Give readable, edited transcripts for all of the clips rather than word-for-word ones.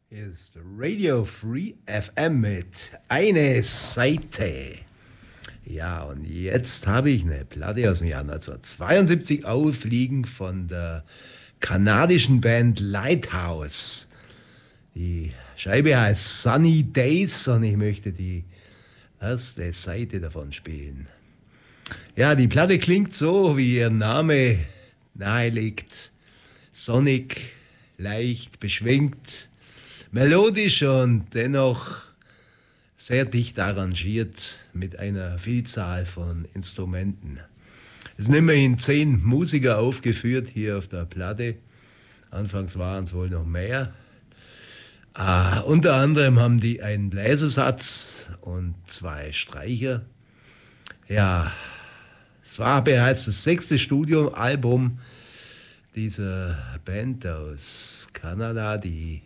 Hier ist Radio Free FM mit Eine Seite. Ja, und jetzt habe ich eine Platte aus dem Jahr 1972 aufliegen von der kanadischen Band Lighthouse. Die Scheibe heißt Sunny Days und ich möchte die erste Seite davon spielen. Ja, die Platte klingt so, wie ihr Name nahelegt. Sonnig, leicht, beschwingt, melodisch und dennoch sehr dicht arrangiert mit einer Vielzahl von Instrumenten. Es sind immerhin 10 Musiker aufgeführt hier auf der Platte. Anfangs waren es wohl noch mehr. Unter anderem haben die einen Bläsersatz und 2 Streicher. Ja, es war bereits das 6. Studioalbum dieser Band aus Kanada, die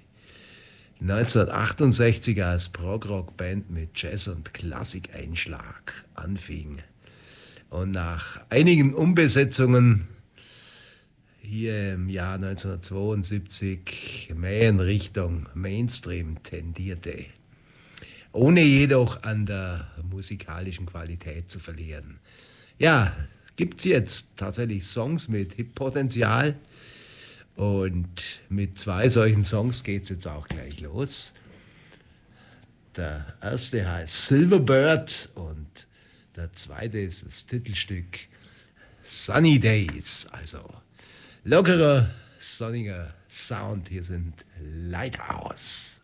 1968 als Prog-Rock-Band mit Jazz- und Klassik-Einschlag anfing. Und nach einigen Umbesetzungen hier im Jahr 1972 mehr in Richtung Mainstream tendierte, ohne jedoch an der musikalischen Qualität zu verlieren. Ja, gibt es jetzt tatsächlich Songs mit Hit-Potenzial und mit 2 solchen Songs geht es jetzt auch gleich los. Der erste heißt Silverbird und der zweite ist das Titelstück Sunny Days, also lockerer, sonniger Sound. Hier sind Lighthouse.